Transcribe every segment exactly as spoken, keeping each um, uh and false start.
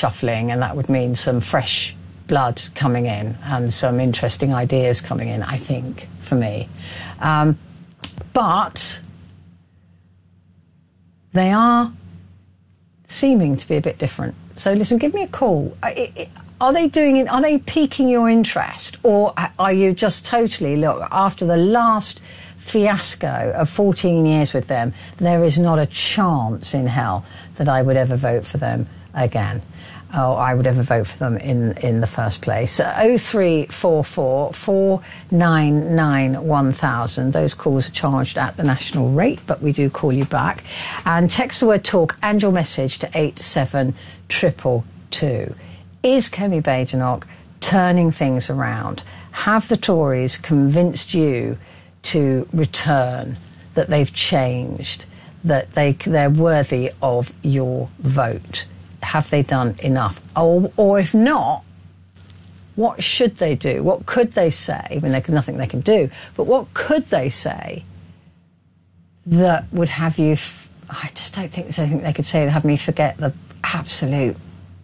reshuffling, and that would mean some fresh blood coming in and some interesting ideas coming in, I think, for me. Um, but they are seeming to be a bit different. So listen, give me a call. Are they doing it? Are they piquing your interest, or are you just totally, look, after the last fiasco of fourteen years with them, there is not a chance in hell that I would ever vote for them again, or I would ever vote for them in, in the first place? oh three four four, four nine nine, one thousand. Those calls are charged at the national rate, but we do call you back. And text the word talk and your message to eight seven two two two. Is Kemi Badenoch turning things around? Have the Tories convinced you to return, that they've changed, that they, they're worthy of your vote? Have they done enough? Or, or if not, what should they do? What could they say? I mean, there's nothing they can do, but what could they say that would have you... F- I just don't think there's anything they could say to have me forget the absolute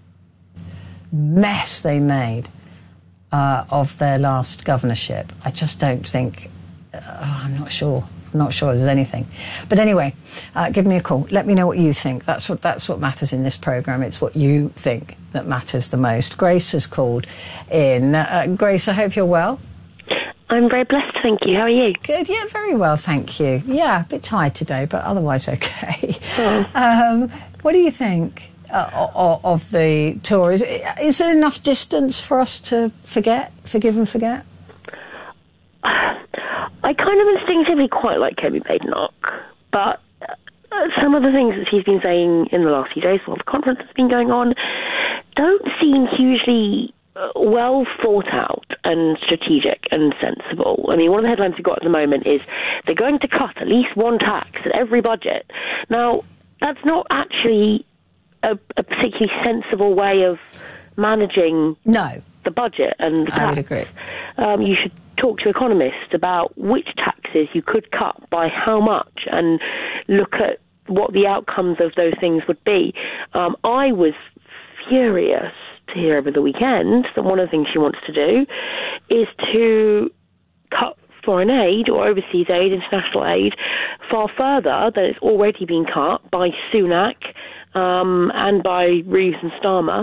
mess they made uh, of their last governorship. I just don't think... Uh, I'm not sure. I'm not sure there's anything. But anyway, uh, give me a call. Let me know what you think. That's what that's what matters in this programme. It's what you think that matters the most. Grace has called in. Uh, Grace, I hope you're well. I'm very blessed, thank you. How are you? Good, yeah, very well, thank you. Yeah, a bit tired today, but otherwise okay. Oh. Um, what do you think uh, of, of the Tories? Is there enough distance for us to forget, forgive and forget? I kind of instinctively quite like Kemi Badenoch, but uh, some of the things that she's been saying in the last few days while the conference has been going on don't seem hugely uh, well thought out and strategic and sensible. I mean, one of the headlines we've got at the moment is they're going to cut at least one tax at every budget. Now, that's not actually a, a particularly sensible way of managing no. the budget and the tax. I would agree. Um, you should talk to economists about which taxes you could cut by how much and look at what the outcomes of those things would be. Um, I was furious to hear over the weekend that one of the things she wants to do is to cut foreign aid or overseas aid, international aid, far further than it's already been cut by Sunak um, and by Reeves and Starmer,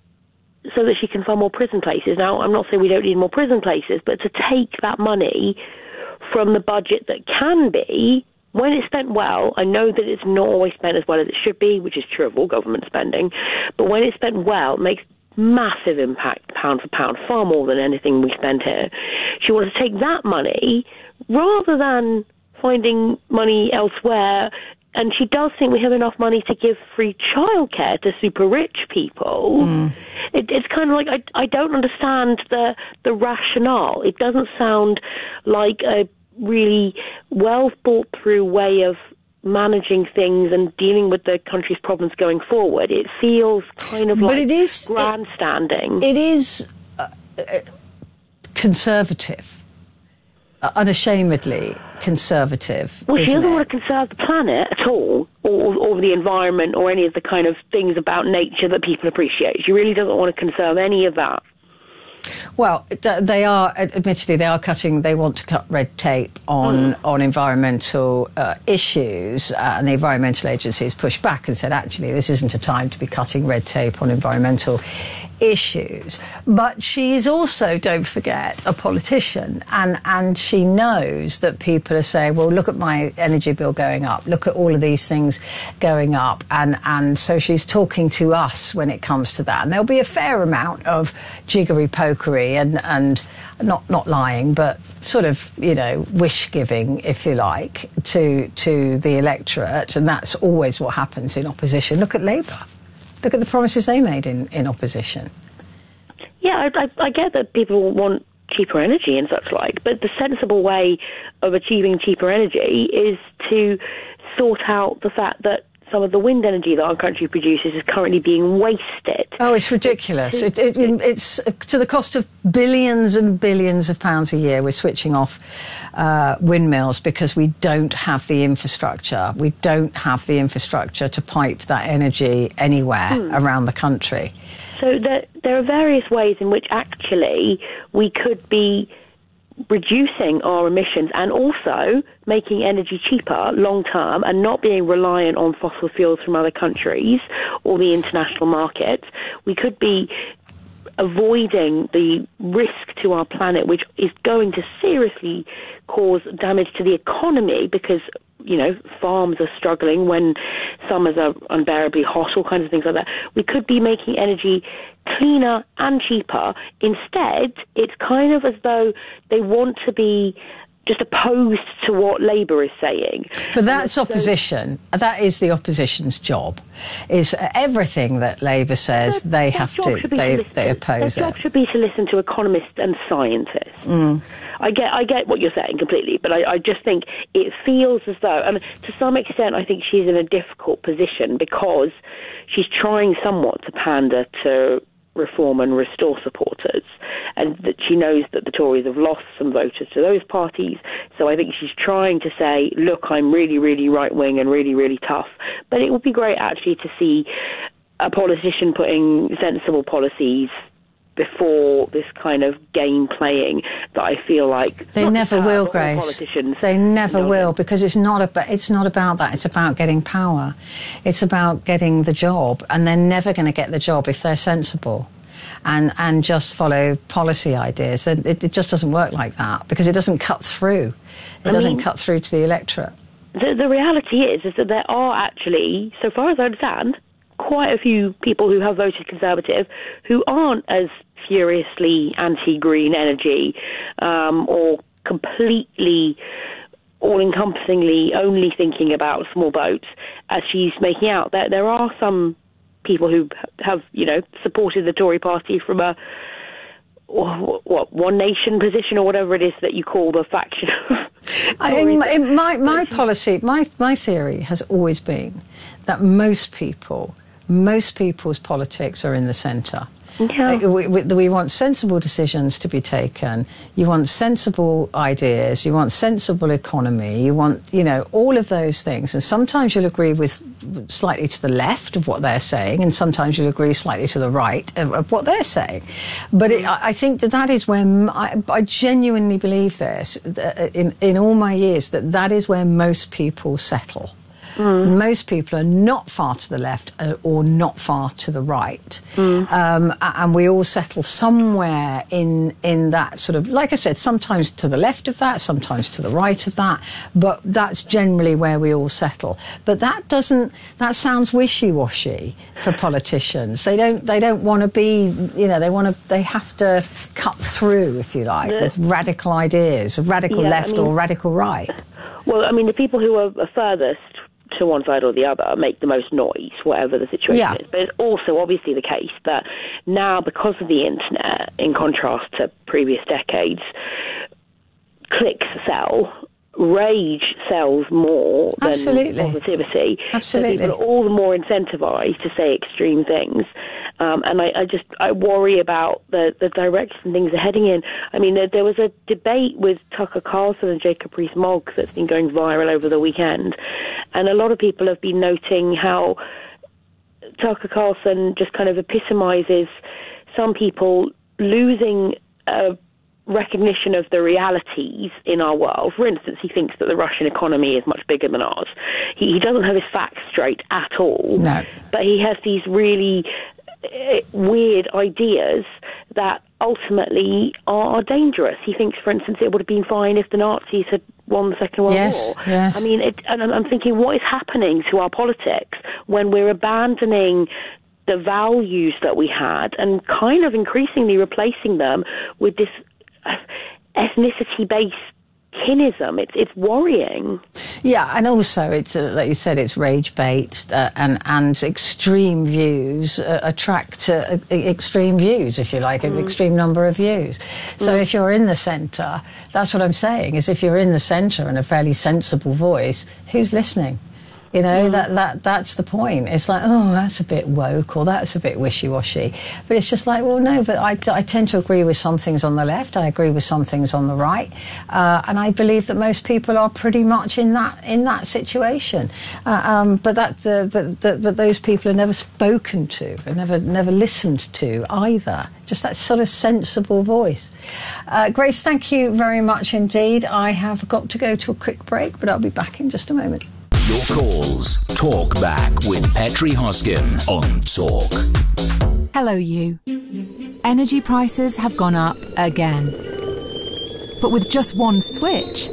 so that she can fund more prison places. Now, I'm not saying we don't need more prison places, but to take that money from the budget that can be, when it's spent well, I know that it's not always spent as well as it should be, which is true of all government spending, but when it's spent well, it makes massive impact pound for pound, far more than anything we spend here. She wants to take that money rather than finding money elsewhere. And she does think we have enough money to give free childcare to super rich people. Mm. It, it's kind of like, I, I don't understand the the rationale. It doesn't sound like a really well thought through way of managing things and dealing with the country's problems going forward. It feels kind of but like it is, grandstanding. It, it is uh, uh, conservative. Uh, unashamedly conservative. Well, she doesn't it? want to conserve the planet at all, or, or the environment, or any of the kind of things about nature that people appreciate. She really doesn't want to conserve any of that. Well, they are, admittedly, they are cutting, they want to cut red tape on, mm. on environmental uh, issues, uh, and the Environmental Agency has pushed back and said, actually, this isn't a time to be cutting red tape on environmental issues. But she is also, don't forget, a politician, and, and she knows that people are saying, well, look at my energy bill going up, look at all of these things going up, and, and so she's talking to us when it comes to that. And there'll be a fair amount of jiggery-pokery and, and not, not lying, but sort of, you know, wish-giving, if you like, to, to the electorate, and that's always what happens in opposition. Look at Labour. Look at the promises they made in, in opposition. Yeah, I, I, I get that people want cheaper energy and such like, but the sensible way of achieving cheaper energy is to sort out the fact that some of the wind energy that our country produces is currently being wasted. Oh, it's ridiculous. It, it, it's to the cost of billions and billions of pounds a year. We're switching off uh, windmills because we don't have the infrastructure. We don't have the infrastructure to pipe that energy anywhere hmm. around the country. So there, there are various ways in which actually we could be reducing our emissions and also making energy cheaper long term and not being reliant on fossil fuels from other countries or the international market. We could be avoiding the risk to our planet, which is going to seriously cause damage to the economy because, you know, farms are struggling when summers are unbearably hot, all kinds of things like that. We could be making energy cleaner and cheaper. Instead, it's kind of as though they want to be just opposed to what Labour is saying. But that's so, opposition. That is the opposition's job. Is everything that Labour says their, they their have to, they, to they oppose their it. Their job should be to listen to economists and scientists. Mm. I get, I get what you're saying completely, but I, I just think it feels as though, and to some extent, I think she's in a difficult position because she's trying somewhat to pander to Reform and Restore supporters, and that she knows that the Tories have lost some voters to those parties. So I think she's trying to say, look, I'm really, really right-wing and really, really tough. But it would be great, actually, to see a politician putting sensible policies before this kind of game playing that I feel like they never will, Grace. Politicians they never will, because it's not about it's not about that. It's about getting power. It's about getting the job, and they're never going to get the job if they're sensible and and just follow policy ideas. And it, it just doesn't work like that because it doesn't cut through. It I doesn't mean, cut through to the electorate. The, the reality is is that there are actually, so far as I understand, quite a few people who have voted Conservative who aren't as furiously anti-green energy um, or completely all-encompassingly only thinking about small boats as she's making out. There, there are some people who have, you know, supported the Tory party from a what one nation position or whatever it is that you call the faction. I, in my, in my my policy, my my theory has always been that most people, most people's politics are in the centre. Yeah. We, we, we want sensible decisions to be taken. You want sensible ideas. You want sensible economy. You want, you know, all of those things. And sometimes you'll agree with slightly to the left of what they're saying, and sometimes you'll agree slightly to the right of, of what they're saying. But it, I think that that is where I, I genuinely believe this in in all my years, that that is where most people settle. Mm. Most people are not far to the left or not far to the right. Mm. Um, and we all settle somewhere in in that sort of, like I said, sometimes to the left of that, sometimes to the right of that, but that's generally where we all settle. But that doesn't, that sounds wishy-washy for politicians. They don't they don't want to be, you know, they want to, they have to cut through, if you like, yeah. with radical ideas, radical yeah, left I mean, or radical right. Well, I mean, the people who are furthest to one side or the other make the most noise, whatever the situation yeah. is. But it's also obviously the case that now, because of the internet, in contrast to previous decades, clicks sell, rage sells more than Absolutely. positivity. Absolutely. So people are all the more incentivized to say extreme things. Um, and I, I just I worry about the, the direction things are heading in. I mean, there, there was a debate with Tucker Carlson and Jacob Rees-Mogg that's been going viral over the weekend. And a lot of people have been noting how Tucker Carlson just kind of epitomizes some people losing a recognition of the realities in our world. For instance, he thinks that the Russian economy is much bigger than ours. He, he doesn't have his facts straight at all. No. But he has these really uh, weird ideas that ultimately are dangerous. He thinks, for instance, it would have been fine if the Nazis had won the Second World yes, War. Yes. I mean, it, and I'm thinking, what is happening to our politics when we're abandoning the values that we had and kind of increasingly replacing them with this ethnicity-based kinism? It's it's worrying. Yeah, and also it's uh, like you said, it's rage bait, uh, and and extreme views uh, attract uh, extreme views, if you like, mm. an extreme number of views. So mm. if you're in the centre, that's what I'm saying. Is if you're in the centre and a fairly sensible voice, who's listening? You know, mm. that, that that's the point. It's like, oh, that's a bit woke or that's a bit wishy-washy. But it's just like, well, no, but I, I tend to agree with some things on the left. I agree with some things on the right. Uh, and I believe that most people are pretty much in that in that situation. Uh, um, but that uh, but, but but those people are never spoken to, are never, never listened to either. Just that sort of sensible voice. Uh, Grace, thank you very much indeed. I have got to go to a quick break, but I'll be back in just a moment. Your calls. Talk back with Petri Hoskin on Talk. Hello, you. Energy prices have gone up again. But with just one switch,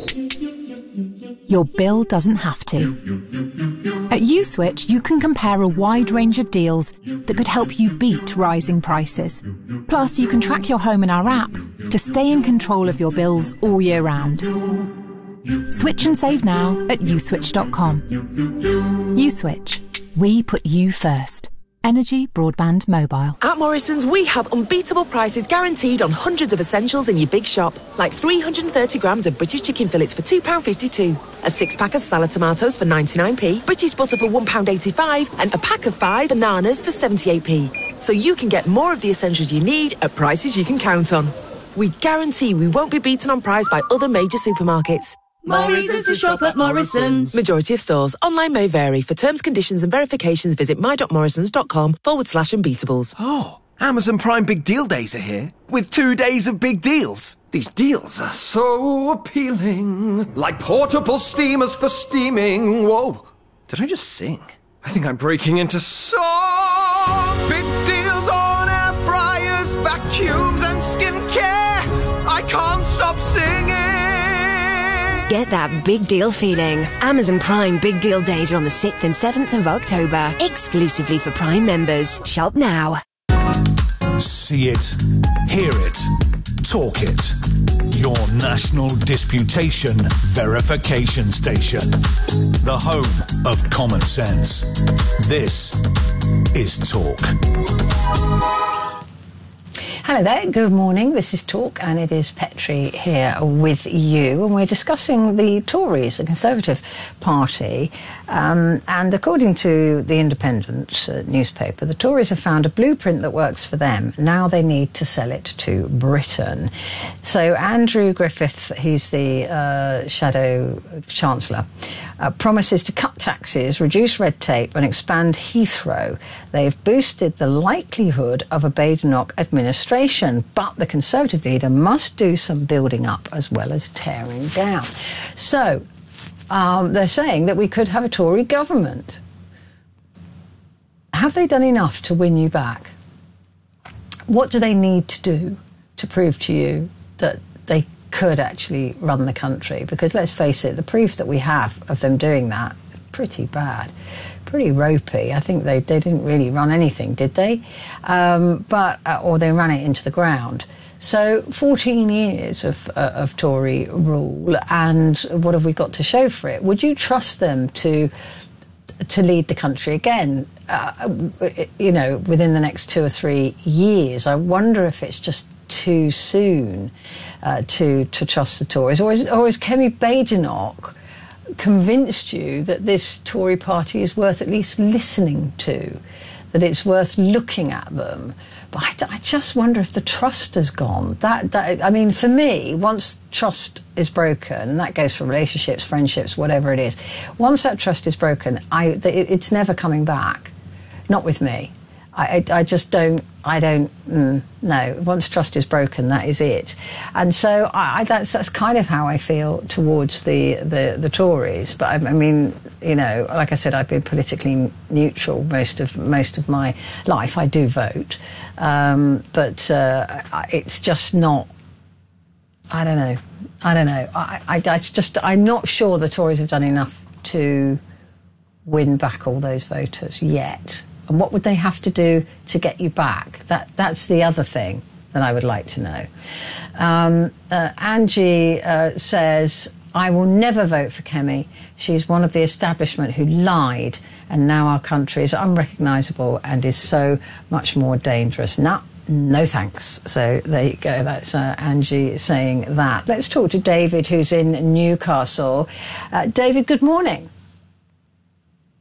your bill doesn't have to. At USwitch, you can compare a wide range of deals that could help you beat rising prices. Plus, you can track your home in our app to stay in control of your bills all year round. Switch and save now at uswitch dot com. USwitch. We put you first. Energy, broadband, mobile. At Morrison's, we have unbeatable prices guaranteed on hundreds of essentials in your big shop, like three hundred thirty grams of British chicken fillets for two pounds fifty-two, a six-pack of salad tomatoes for ninety-nine p, British butter for one pound eighty-five, and a pack of five bananas for seventy-eight p. So you can get more of the essentials you need at prices you can count on. We guarantee we won't be beaten on price by other major supermarkets. Morrison's to shop at Morrison's. Majority of stores. Online may vary. For terms, conditions and verifications, visit my.morrisons.com forward slash unbeatables. Oh, Amazon Prime Big Deal Days are here. With two days of big deals. These deals are so appealing. Like portable steamers for steaming. Whoa. Did I just sing? I think I'm breaking into song. Big deals on air fryers, vacuums and skincare. I can't stop singing. Get that big deal feeling. Amazon Prime Big Deal Days are on the sixth and seventh of October, exclusively for Prime members. Shop now. See it, hear it, talk it. Your national disputation verification station. The home of common sense. This is Talk. Hello there, good morning. This is Talk and it is Petri here with you, and we're discussing the Tories, the Conservative Party, um, and according to the Independent uh, newspaper, the Tories have found a blueprint that works for them. Now they need to sell it to Britain. So Andrew Griffith, he's the uh, Shadow Chancellor, uh, promises to cut taxes, reduce red tape and expand Heathrow. They've boosted the likelihood of a Badenoch administration, but the Conservative leader must do some building up as well as tearing down. So um, they're saying that we could have a Tory government. Have they done enough to win you back? What do they need to do to prove to you that they could actually run the country? Because let's face it, the proof that we have of them doing that, pretty bad. Pretty ropey. I think they, they didn't really run anything, did they? Um, but uh, or they ran it into the ground. So fourteen years of, uh, of Tory rule, and what have we got to show for it? Would you trust them to to lead the country again, uh, you know, within the next two or three years? I wonder if it's just too soon uh, to, to trust the Tories. Or is, or is Kemi Badenoch convinced you that this Tory party is worth at least listening to, that it's worth looking at them? But I, I just wonder if the trust has gone. That, that I mean, for me, once trust is broken, and that goes for relationships, friendships, whatever it is, once that trust is broken, I, it, it's never coming back. Not with me. I, I, I just don't, I don't, mm, no. Once trust is broken, that is it. And so I, I, that's that's kind of how I feel towards the, the, the Tories. But I, I mean, you know, like I said, I've been politically neutral most of most of my life. I do vote, um, but uh, it's just not. I don't know. I don't know. I, I, I just, I'm not sure the Tories have done enough to win back all those voters yet. And what would they have to do to get you back? That That's the other thing that I would like to know. Um, uh, Angie uh, says, I will never vote for Kemi. She's one of the establishment who lied, and now our country is unrecognisable and is so much more dangerous. No, no thanks. So there you go. That's uh, Angie saying that. Let's talk to David, who's in Newcastle. Uh, David, good morning.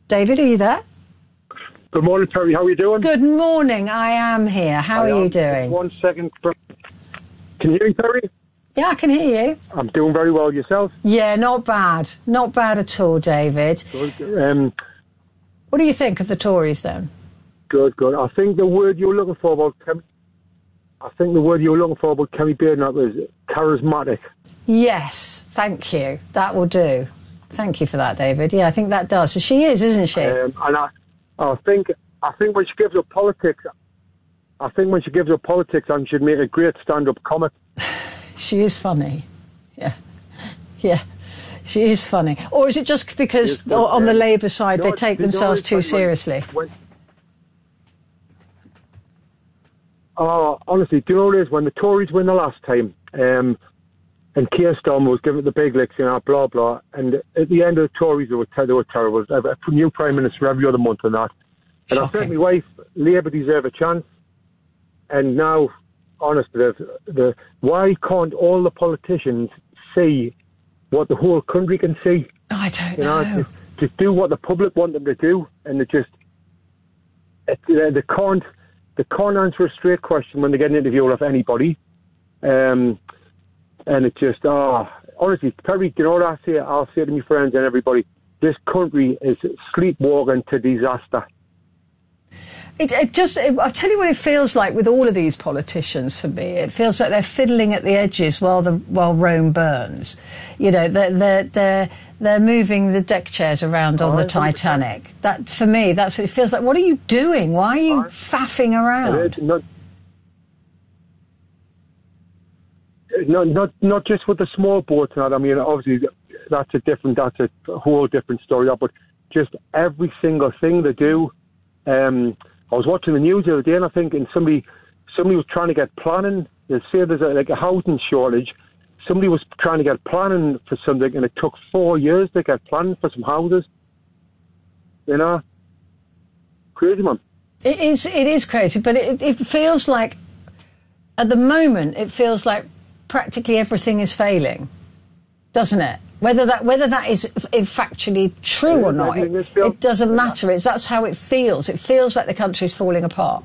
David, are you there? Good morning, Terry. How are you doing? Good morning. I am here. How I are am. you doing? One second. Can you hear me, Terry? Yeah, I can hear you. I'm doing very well. Yourself? Yeah, not bad. Not bad at all, David. Good. Um, what do you think of the Tories, then? Good, good. I think the word you were looking for about Kemi, I think the word you were looking for about Kemi Badenoch was charismatic. Yes, thank you. That will do. Thank you for that, David. Yeah, I think that does. So she is, isn't she? Um, and I, I think, I think when she gives up politics, I think when she gives up politics, and she'd make a great stand-up comic. She is funny. Yeah, yeah. She is funny. Or is it just because Yes, on the um, Labour side no, they take you know, themselves it's too like when- seriously? when- Oh, honestly, do you know what it is? When the Tories win the last time, um, and Keir Starmer was giving it the big licks, you know, blah, blah, and at the end of the Tories, they were, ter- they were terrible. A new Prime Minister every other month and that. And I said to my wife, Labour deserve a chance. And now, honestly, the, the, why can't all the politicians see what the whole country can see? I don't you know. know. Just, just do what the public want them to do, and they just, it, they, they can't, they can't answer a straight question when they get an interview with anybody. Um, and it just, oh, honestly, Terry, you know what I say? I'll say to my friends and everybody, this country is sleepwalking to disaster. It, it just, it, I'll tell you what it feels like with all of these politicians for me. It feels like they're fiddling at the edges while the while Rome burns. You know, they're, they're, they're, they're moving the deck chairs around on Oh, the Titanic. That, for me, that's what it feels like. What are you doing? Why are you faffing around? Not, not, not, not just with the small boats. Not, I mean, obviously, that's a different, that's a whole different story. But just every single thing they do. Um, I was watching the news the other day, and I think and somebody somebody was trying to get planning. They say there's a, like a housing shortage. Somebody was trying to get planning for something, and it took four years to get planning for some houses. You know, crazy, man. It is. It is crazy, but it, it feels like, at the moment, it feels like practically everything is failing, doesn't it? Whether that whether that is factually true or not, it, it doesn't matter. It's that's how it feels. It feels like the country's falling apart.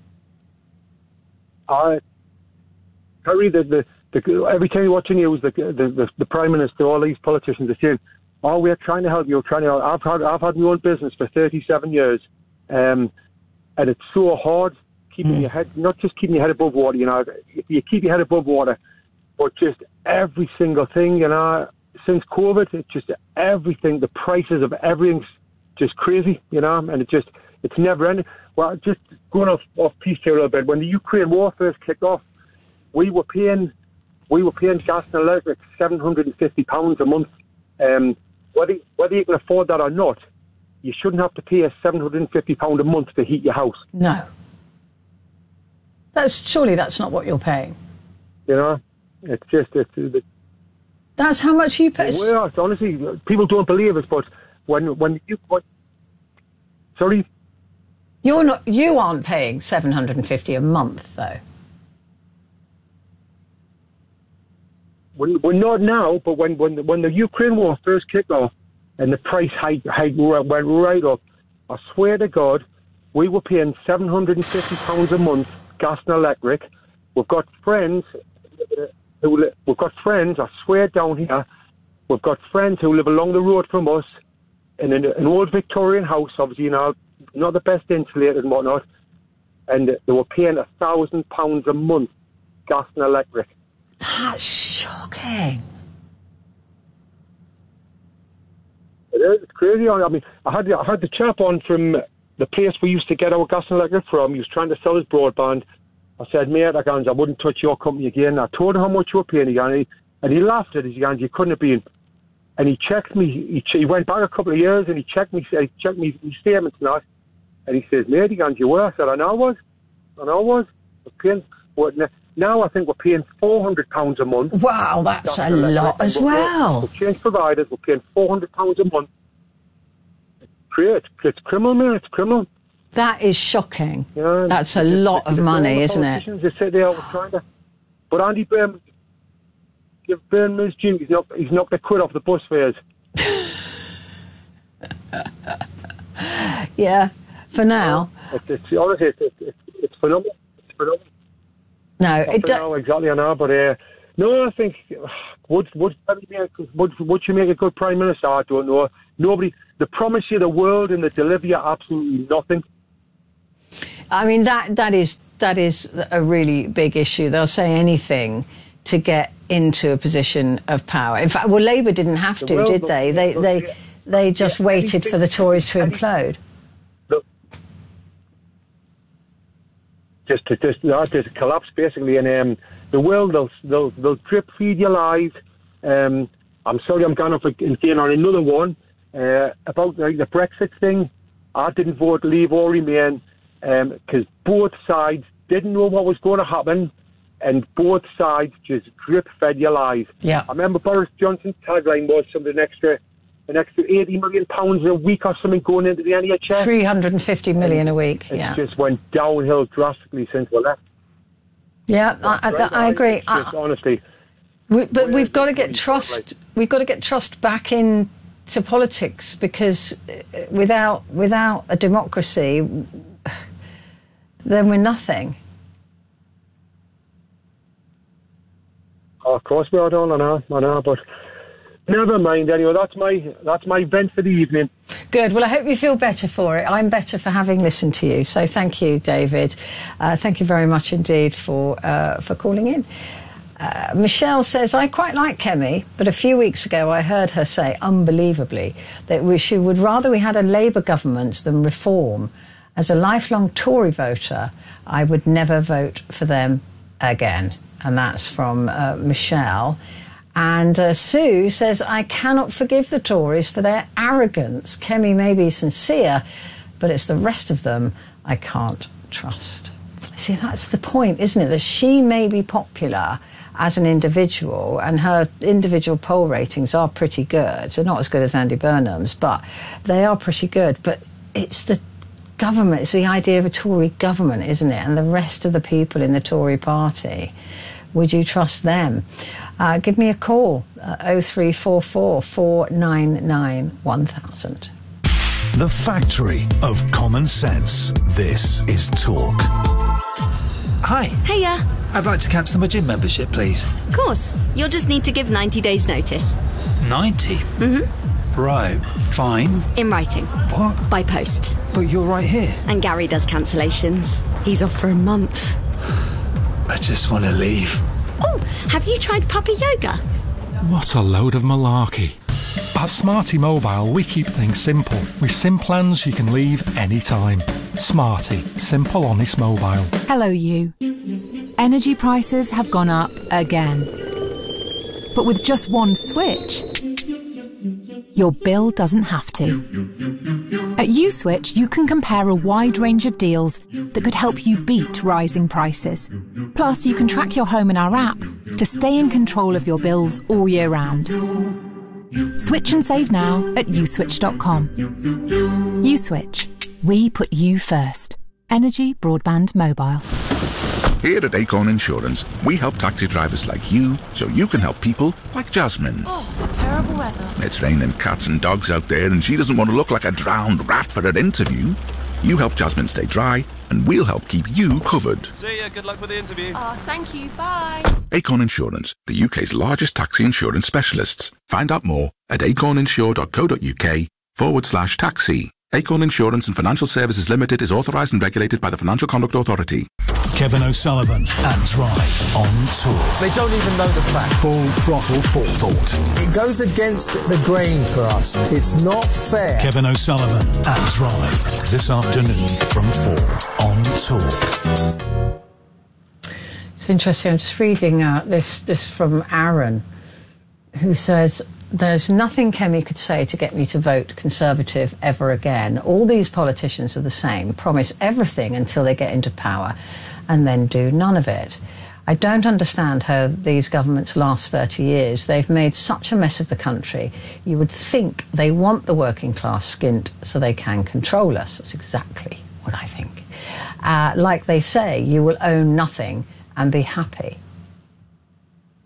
I, Harry, the, the, the every time you watch the news, the, the the the Prime Minister, all these politicians are saying, "Oh, we're trying to help you. We're trying to help." I've had I've had my own business for thirty-seven years, um, and it's so hard keeping mm. your head, not just keeping your head above water. You know, you keep your head above water, but just every single thing, you know. Since COVID, it's just everything, the prices of everything's just crazy, you know, and it just, it's never ending. Well, just going off, off piece here a little bit, when the Ukraine war first kicked off, we were paying, we were paying gas and electric seven hundred fifty pounds a month. Um, whether, whether you can afford that or not, you shouldn't have to pay a seven hundred fifty pounds a month to heat your house. No. That's, surely that's not what you're paying. You know, it's just, it's, it's That's how much you pay. Well, honestly, people don't believe us, but when when you when, sorry, you're not you aren't paying seven hundred and fifty a month though. We're, we're not now, but when when when the Ukraine war first kicked off and the price hike hike went right up, I swear to God, we were paying seven hundred and fifty pounds a month, gas and electric. We've got friends. Uh, We've got friends, I swear, down here, we've got friends who live along the road from us in an, an old Victorian house, obviously, you know, not the best insulated and whatnot, and they were paying a thousand pounds a month, gas and electric. That's shocking. It is, it's crazy. I mean, I had, I had the chap on from the place we used to get our gas and electric from. He was trying to sell his broadband. I said, mate, I, goes, I wouldn't touch your company again. I told him how much you were paying again, and he, and he laughed at it. He goes, you couldn't have been. And he checked me. He, he went back a couple of years, and he checked me. He checked me, me statements and that. And he says, mate, he goes, you were. I said, I know I was. I know I was. I was paying, well, now I think we're paying four hundred pounds a month. Wow, that's, that's a lot as well. We've changed providers. We're paying four hundred pounds a month. It's, it's, it's criminal, man. It's criminal. That is shocking. Yeah, That's a lot of money, isn't it? They sit there trying to, but Andy Byrne, give Byrne his due. He's not. He's knocked the quid off the bus fares. Yeah, for now. It's, it's honestly, it's, it's, it's phenomenal. It's phenomenal. No, Not it for do- now, exactly, I know, but uh, no, I think would would would would she make a good prime minister? I don't know. Nobody. They promise you the world and they deliver you absolutely nothing. I mean, that that is that is a really big issue. They'll say anything to get into a position of power. In fact, well, Labour didn't have to, did they? They they they just waited for the Tories to implode. Look, just to just uh, just collapse basically, and um, the world they'll they'll they'll drip feed you live. Um, I'm sorry, I'm going off again on another one uh, about like the Brexit thing. I didn't vote Leave or Remain because um, both sides didn't know what was going to happen, and both sides just drip fed you live. Yeah, I remember Boris Johnson's tagline was something extra. An extra eighty million pounds a week or something going into the N H S. three hundred fifty million and a week, it yeah. just went downhill drastically since we left. Yeah, I, I, Right, I agree. it's just, I, honestly. we, but we've got to get trust. We've got to get trust back into politics, because without without a democracy, then we're nothing. Oh, of course we are, don't I know, I know, but never mind. Anyway, that's my that's my vent for the evening. Good. Well, I hope you feel better for it. I'm better for having listened to you. So thank you, David. Uh, thank you very much indeed for uh, for calling in. Uh, Michelle says, I quite like Kemi, but a few weeks ago I heard her say, unbelievably, that we, she would rather we had a Labour government than Reform. As a lifelong Tory voter, I would never vote for them again. And that's from uh, Michelle. And uh, Sue says, I cannot forgive the Tories for their arrogance. Kemi may be sincere, but it's the rest of them I can't trust. See, that's the point, isn't it? That she may be popular as an individual, and her individual poll ratings are pretty good. They're not as good as Andy Burnham's, but they are pretty good. But it's the government, it's the idea of a Tory government, isn't it? And the rest of the people in the Tory party, would you trust them? Uh, give me a call, uh, oh three four four, four nine nine, one thousand. The factory of common sense. This is Talk. Hi. Hiya. I'd like to cancel my gym membership, please. Of course. You'll just need to give ninety days notice. ninety? Mm-hmm. Right. Fine. In writing. What? By post. But you're right here. And Gary does cancellations. He's off for a month. I just want to leave. Oh, have you tried puppy yoga? What a load of malarkey. At Smarty Mobile, we keep things simple. With SIM plans you can leave anytime. Smarty. Simple, honest mobile. Hello, you. Energy prices have gone up again. But with just one switch, your bill doesn't have to. At USwitch, you can compare a wide range of deals that could help you beat rising prices. Plus, you can track your home in our app to stay in control of your bills all year round. Switch and save now at uswitch dot com. USwitch. We put you first. Energy Broadband Mobile. Here at Acorn Insurance, we help taxi drivers like you so you can help people like Jasmine. Oh, terrible weather. It's raining cats and dogs out there and she doesn't want to look like a drowned rat for her interview. You help Jasmine stay dry and we'll help keep you covered. See ya, good luck with the interview. Oh, thank you, bye. Acorn Insurance, the U K's largest taxi insurance specialists. Find out more at acorninsure dot co dot uk forward slash taxi. Acorn Insurance and Financial Services Limited is authorised and regulated by the Financial Conduct Authority. Kevin O'Sullivan and Drive on Tour. They don't even know the fact. Full throttle forethought. It goes against the grain for us. It's not fair. Kevin O'Sullivan and Drive this afternoon from four on Talk. It's interesting. I'm just reading uh, this this from Aaron, who says, there's nothing Kemi could say to get me to vote Conservative ever again. All these politicians are the same, promise everything until they get into power and then do none of it. I don't understand how these governments last thirty years. They've made such a mess of the country. You would think they want the working class skint so they can control us. That's exactly what I think. Uh, like they say, you will own nothing and be happy.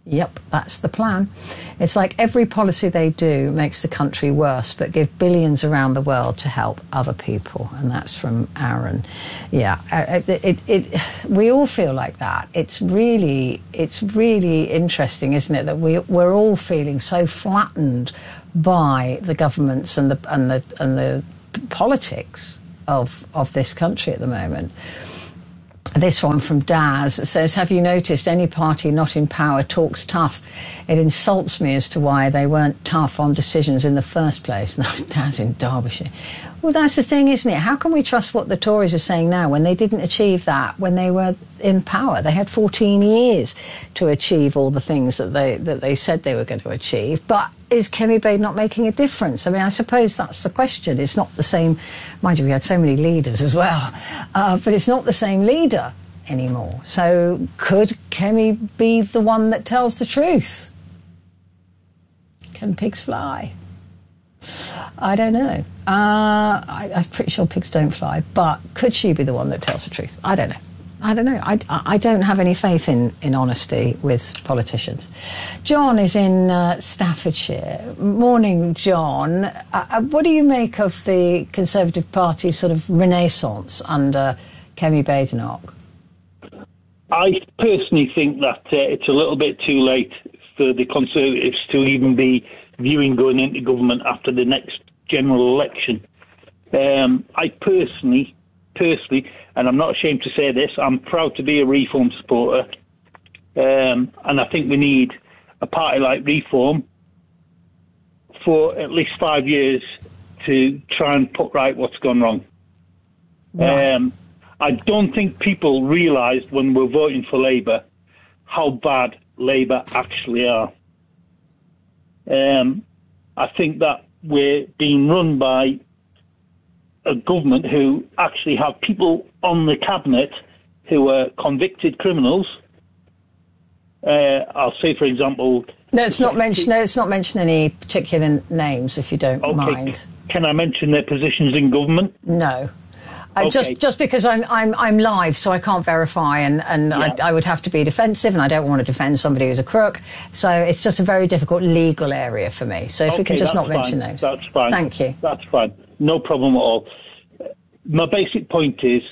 Yep, that's the plan. It's like every policy they do makes the country worse, but give billions around the world to help other people. And that's from Aaron. Yeah, it, it, it, we all feel like that. It's really, it's really interesting, isn't it, that we, we're all feeling so flattened by the governments and the and the and the politics of of this country at the moment. This one from Daz says, have you noticed any party not in power talks tough? It insults me as to why they weren't tough on decisions in the first place. And that's Daz in Derbyshire. Well, that's the thing, isn't it? How can we trust what the Tories are saying now when they didn't achieve that when they were in power? They had fourteen years to achieve all the things that they that they said they were going to achieve. But is Kemi Bade not making a difference? I mean, I suppose that's the question. It's not the same. Mind you, we had so many leaders as well. Uh, but it's not the same leader anymore. So could Kemi be the one that tells the truth? Can pigs fly? I don't know. Uh, I, I'm pretty sure pigs don't fly, but could she be the one that tells the truth? I don't know. I don't know. I, I don't have any faith in, in honesty with politicians. John is in uh, Staffordshire. Morning, John. Uh, what do you make of the Conservative Party's sort of renaissance under Kemi Badenoch? I personally think that uh, it's a little bit too late for the Conservatives to even be viewing going into government after the next general election. Um, I personally, personally, and I'm not ashamed to say this, I'm proud to be a Reform supporter, um, and I think we need a party like Reform for at least five years to try and put right what's gone wrong. Right. Um, I don't think people realised when we're voting for Labour how bad Labour actually are. Um, I think that we're being run by a government who actually have people on the cabinet who are convicted criminals. Uh, I'll say, for example... Let's not mention, let's not mention any particular names, if you don't okay. mind. Can I mention their positions in government? No. I Okay. Just just because I'm I'm I'm live, so I can't verify, and and Yeah. I, I would have to be defensive, and I don't want to defend somebody who's a crook. So it's just a very difficult legal area for me. So if we Okay, can just that's not mention fine. names, That's fine. Thank you. That's fine. No problem at all. My basic point is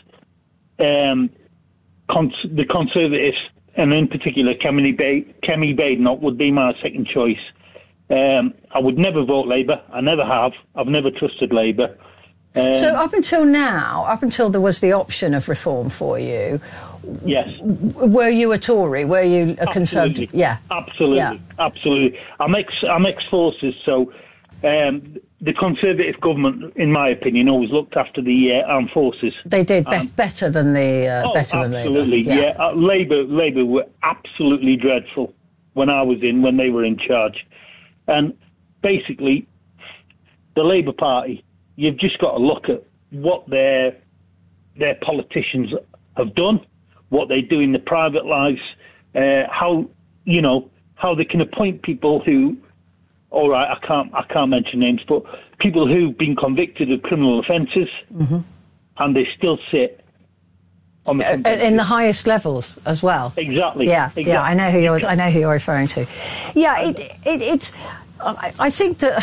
um, cons- the Conservatives, and in particular Kemi ba- Kemi Badenoch, would be my second choice. Um, I would never vote Labour. I never have. I've never trusted Labour. Um, So up until now, up until there was the option of reform for you, yes, w- were you a Tory? Were you a Conservative? Absolutely. Yeah, Absolutely, Yeah. absolutely. I'm ex, I'm ex-forces, so um, the Conservative government, in my opinion, always looked after the uh, armed forces. they did be- Um, better than the uh, oh, better than Labour. absolutely, yeah. Uh, Labour, Labour were absolutely dreadful when I was in, when they were in charge, and basically, the Labour Party. You've just got to look at what their their politicians have done, what they do in their private lives, uh, how you know how they can appoint people who, all right, I can't I can't mention names, but people who've been convicted of criminal offences, Mhm. and they still sit on the Uh, in the highest levels as well. Exactly. Yeah, exactly. yeah. I know who you're. I know who you're referring to. Yeah, it, it, it's. I, I think that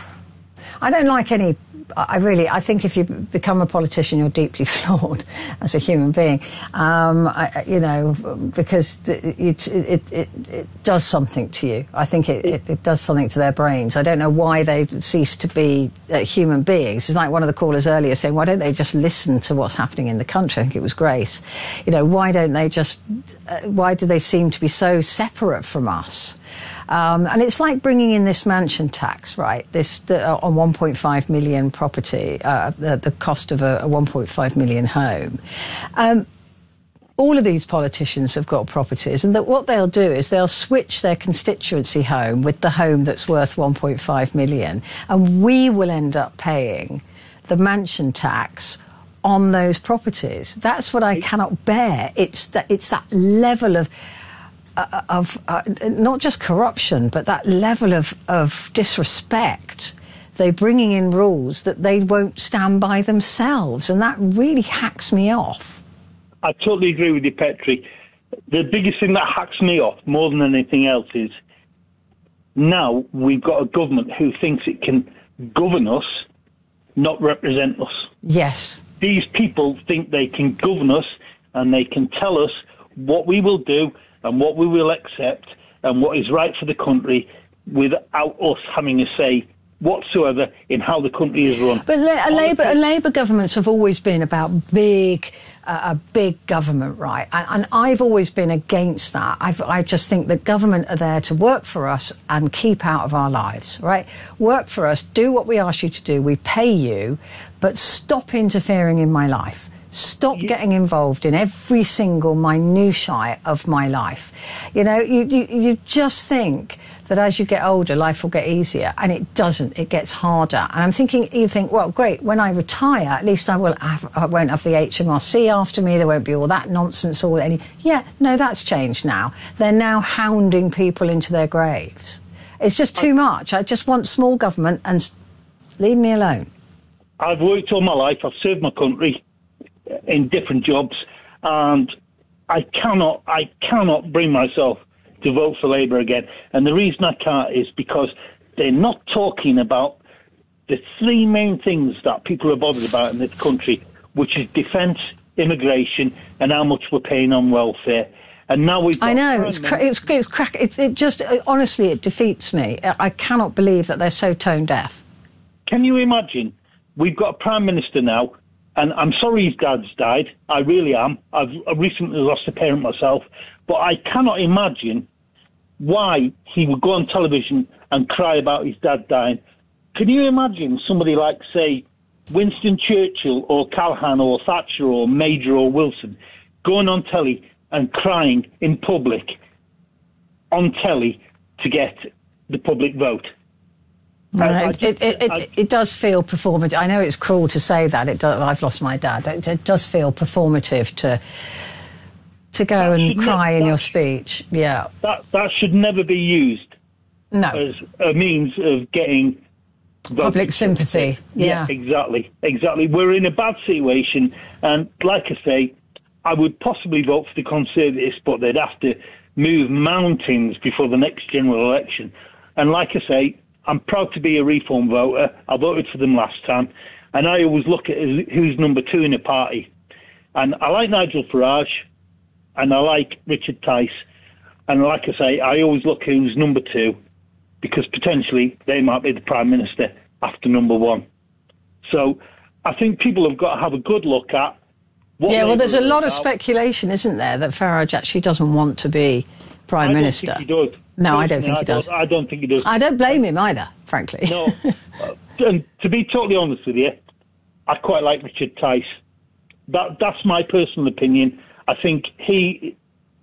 I don't like any. I really. I think if you become a politician, you're deeply flawed as a human being. Um, I, you know, because it it, it it does something to you. I think it, it, it does something to their brains. I don't know why they cease to be uh, human beings. It's like one of the callers earlier saying, why don't they just listen to what's happening in the country? I think it was Grace. You know, why don't they just? Uh, why do they seem to be so separate from us? Um, and it's like bringing in this mansion tax, right? This the, uh, on one point five million property, uh, the, the cost of a, a one point five million home. Um, all of these politicians have got properties, and that what they'll do is they'll switch their constituency home with the home that's worth one point five million, and we will end up paying the mansion tax on those properties. That's what I cannot bear. It's that it's that level of. Uh, of uh, not just corruption, but that level of, of disrespect. They're bringing in rules that they won't stand by themselves, and that really hacks me off. I totally agree with you, Petri. the biggest thing that hacks me off more than anything else is now we've got a government who thinks it can govern us, not represent us. Yes. These people think they can govern us and they can tell us what we will do and what we will accept and what is right for the country without us having a say whatsoever in how the country is run. But la- Labour, Labour governments have always been about big, uh, a big government, right? And, and I've always been against that. I've, I just think that government are there to work for us and keep out of our lives, right? Work for us, do what we ask you to do, we pay you, but stop interfering in my life. Stop getting involved in every single minutiae of my life. You know, you, you, you just think that as you get older, life will get easier, and it doesn't. It gets harder. And I'm thinking, you think, well, great, when I retire, at least I, will have, I won't have the H M R C after me, there won't be all that nonsense or any... Yeah, no, that's changed now. They're now hounding people into their graves. It's just too much. I just want small government and leave me alone. I've worked all my life, I've served my country in different jobs, and I cannot, I cannot bring myself to vote for Labour again. And the reason I can't is because they're not talking about the three main things that people are bothered about in this country, which is defence, immigration, and how much we're paying on welfare. And now we've got I know, it's, cra- it's, it's crack. It, it just, honestly, it defeats me. I cannot believe that they're so tone deaf. Can you imagine? We've got a Prime Minister now, and I'm sorry his dad's died. I really am. I've recently lost a parent myself. But I cannot imagine why he would go on television and cry about his dad dying. Can you imagine somebody like, say, Winston Churchill or Callaghan or Thatcher or Major or Wilson going on telly and crying in public on telly to get the public vote? No, I, I it, just, it, it, I, it, it does feel performative. I know it's cruel to say that. It does, I've lost my dad. It, it does feel performative to to go and cry ne- in your speech. Yeah, that that should never be used. No. As a means of getting public sympathy. Yeah. yeah, exactly, exactly. We're in a bad situation, and like I say, I would possibly vote for the Conservatives, but they'd have to move mountains before the next general election. And like I say, I'm proud to be a Reform voter. I voted for them last time, and I always look at who's number two in the party. And I like Nigel Farage, and I like Richard Tice. And like I say, I always look who's number two, because potentially they might be the Prime Minister after number one. So I think people have got to have a good look at what... Yeah, well, there's a lot of about. speculation, isn't there, that Farage actually doesn't want to be Prime I Minister. Don't think he does. No, I don't think I he does. Don't, I don't think he does. I don't blame him either, frankly. No. uh, and to be totally honest with you, I quite like Richard Tice. That, that's my personal opinion. I think he,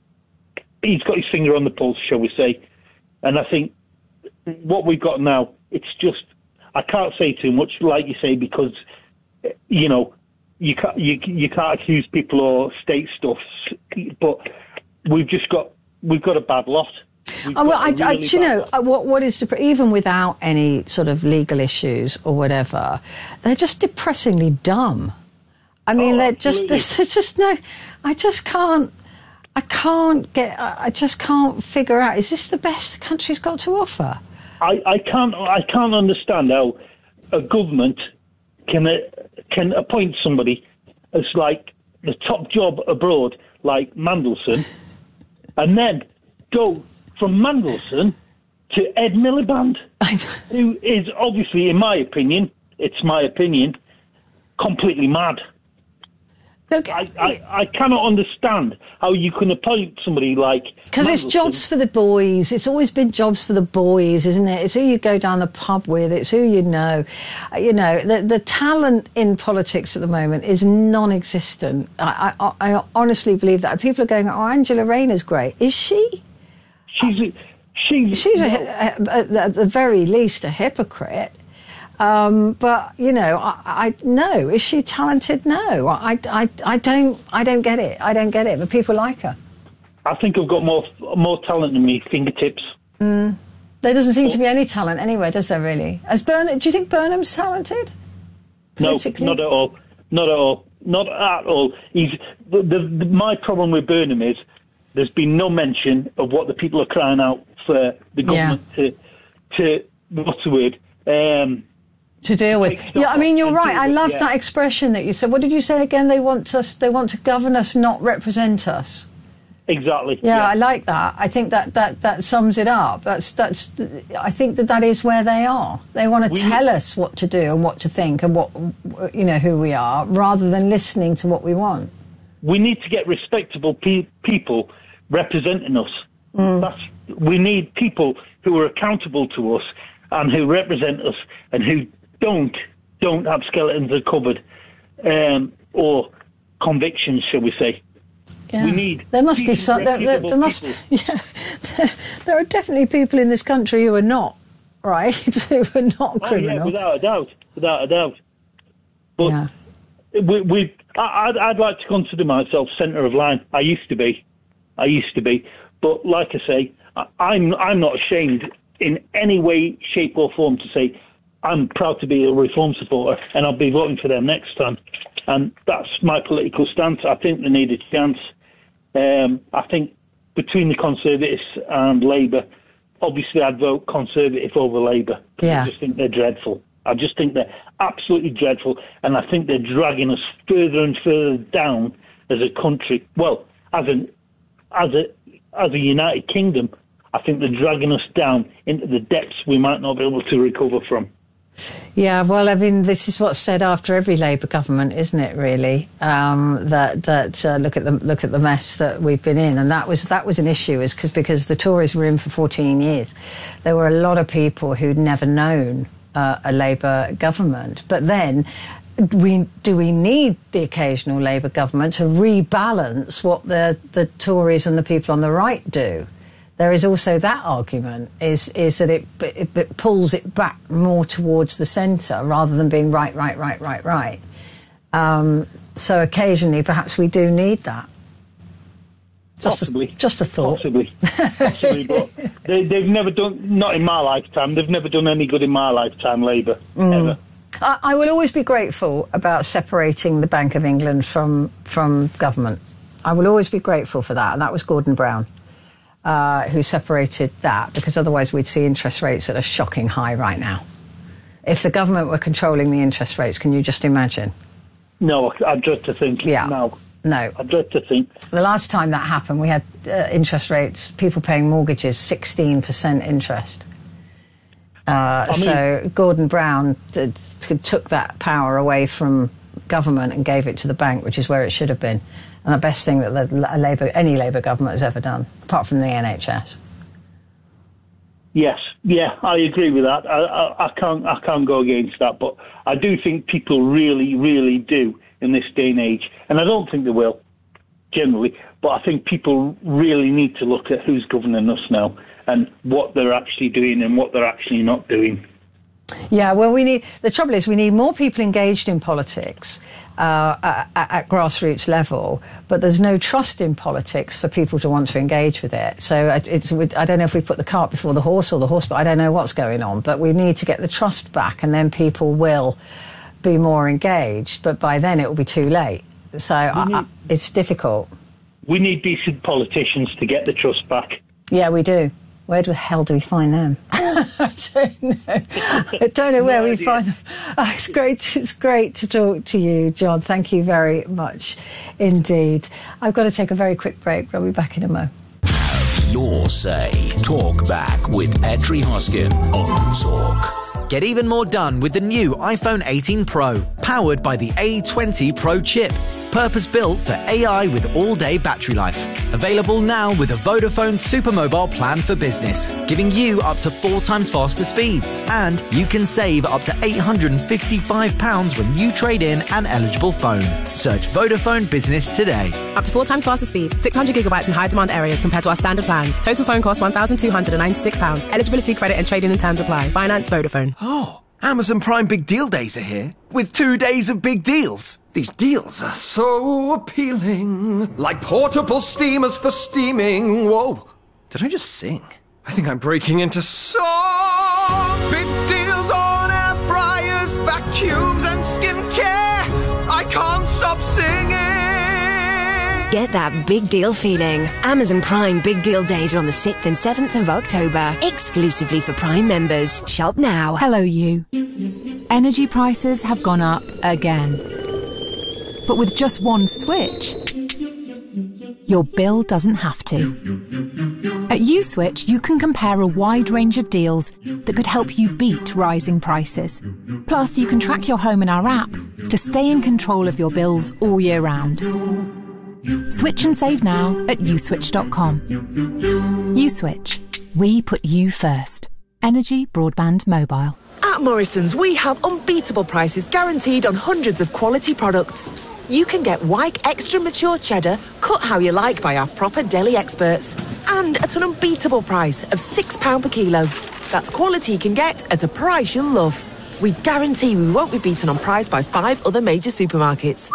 he's got his finger on the pulse, shall we say. And I think what we've got now, it's just, I can't say too much, like you say, because, you know, you can't, you, you can't accuse people or state stuff, but we've just got, we've got a bad lot. Oh, well, I, really I, do you know, lot. what what is, dep- even without any sort of legal issues or whatever, they're just depressingly dumb. I mean, oh, they're just, there's, there's just no, I just can't, I can't get, I just can't figure out, is this the best the country's got to offer? I, I can't, I can't understand how a government can, uh, can appoint somebody as like the top job abroad, like Mandelson, and then go from Mandelson to Ed Miliband, who is obviously, in my opinion, it's my opinion, completely mad. Look, I, I, I cannot understand how you can appoint somebody like... Because it's jobs for the boys. It's always been jobs for the boys, isn't it? It's who you go down the pub with. It's who you know. Uh, you know, the, the talent in politics at the moment is non-existent. I, I, I honestly believe that. People are going, oh, Angela Rayner's great. Is she? She's a, she's, she's a, a, a, at the very least a hypocrite. Um, but you know, I, I no. Is she talented? No. I, I, I don't. I don't get it. I don't get it. But people like her. I think I've got more more talent than me fingertips. Mm. There doesn't seem to be any talent anywhere, does there? Really? As Burnham, do you think Burnham's talented? No, not at all. Not at all. Not at all. He's the, the, the, my problem with Burnham is there's been no mention of what the people are crying out for the government yeah. to, to, what's the word? Um, to deal with. Yeah, I mean, you're right. I love yeah. that expression that you said. What did you say again? They want us, they want to govern us, not represent us. Exactly. Yeah, yeah, I like that. I think that, that, that sums it up. That's that's. I think that that is where they are. They want to we tell need, us what to do and what to think and what, you know, who we are, rather than listening to what we want. We need to get respectable pe- people representing us. Mm. That's, we need people who are accountable to us and who represent us and who don't don't have skeletons in the cupboard um, or convictions, shall we say. Yeah. We need there must be some. There, there, there must. Yeah, there, there are definitely people in this country who are not right, who are not criminal. Oh yeah, without a doubt, without a doubt. But yeah. we, we I, I'd, I'd like to consider myself centre of line. I used to be, I used to be. But like I say, I, I'm I'm not ashamed in any way, shape or form to say I'm proud to be a Reform supporter, and I'll be voting for them next time. And that's my political stance. I think they need a chance. Um, I think between the Conservatives and Labour, obviously I'd vote Conservative over Labour. Yeah. I just think they're dreadful. I just think they're absolutely dreadful, and I think they're dragging us further and further down as a country. Well, as an as a as a United Kingdom, I think they're dragging us down into the depths we might not be able to recover from. Yeah, well, I mean, this is what's said after every Labour government, isn't it? Really, um, that that uh, look at the look at the mess that we've been in, and that was that was an issue, is because because the Tories were in for fourteen years. There were a lot of people who'd never known uh, a Labour government, but then. We, do we need the occasional Labour government to rebalance what the, the Tories and the people on the right do? There is also that argument, is is that it, it, it pulls it back more towards the centre rather than being right, right, right, right, right. Um, so occasionally, perhaps we do need that. Just Possibly. A, just a thought. Possibly. Possibly, but they, they've never done, not in my lifetime, they've never done any good in my lifetime, Labour, mm. ever. I, I will always be grateful about separating the Bank of England from from government. I will always be grateful for that, and that was Gordon Brown uh, who separated that, because otherwise we'd see interest rates at a shocking high right now. If the government were controlling the interest rates, can you just imagine? No, I dread to think. Yeah. No. No. I dread to think. The last time that happened, we had uh, interest rates, people paying mortgages, sixteen percent interest. Uh, I mean, so Gordon Brown d- d- took that power away from government and gave it to the bank, which is where it should have been. And the best thing that the, a Labour, any Labour government has ever done, apart from the N H S. Yes, yeah, I agree with that. I, I, I can't, I can't go against that. But I do think people really, really do in this day and age, and I don't think they will generally. But I think people really need to look at who's governing us now and what they're actually doing and what they're actually not doing. Yeah, well, we need. The trouble is, we need more people engaged in politics uh, at, at grassroots level, but there's no trust in politics for people to want to engage with it. So it's. I don't know if we put the cart before the horse or the horse, but I don't know what's going on. But we need to get the trust back, and then people will be more engaged. But by then, it will be too late. So I, need, I, it's difficult. We need decent politicians to get the trust back. Yeah, we do. Where the hell do we find them? I don't know. I don't know where no we idea. find them. Oh, it's great. It's great to talk to you, John. Thank you very much indeed. I've got to take a very quick break. I'll be back in a moment. Have your say. Talk back with Petri Hoskin on Talk. Get even more done with the new iPhone eighteen Pro, powered by the A twenty Pro chip. Purpose-built for A I with all-day battery life. Available now with a Vodafone Supermobile plan for business, giving you up to four times faster speeds. And you can save up to eight hundred fifty-five pounds when you trade in an eligible phone. Search Vodafone Business today. Up to four times faster speeds, six hundred gigabytes in high-demand areas compared to our standard plans. Total phone cost one thousand two hundred ninety-six pounds. Eligibility, credit and trading and terms apply. Finance Vodafone. Oh, Amazon Prime Big Deal Days are here, with two days of big deals. These deals are so appealing. Like portable steamers for steaming. Whoa, did I just sing? I think I'm breaking into song. Big deals on air fryers, vacuums and skincare. I can't stop singing. Get that big deal feeling. Amazon Prime Big Deal Days are on the sixth and seventh of October, exclusively for Prime members. Shop now. Hello, you. Energy prices have gone up again. But with just one switch, your bill doesn't have to. At USwitch, you can compare a wide range of deals that could help you beat rising prices. Plus, you can track your home in our app to stay in control of your bills all year round. Switch and save now at uswitch dot com. USwitch. We put you first. Energy, broadband, mobile. At Morrison's, we have unbeatable prices guaranteed on hundreds of quality products. You can get Wyke Extra Mature Cheddar, cut how you like by our proper deli experts. And at an unbeatable price of six pounds per kilo. That's quality you can get at a price you'll love. We guarantee we won't be beaten on price by five other major supermarkets.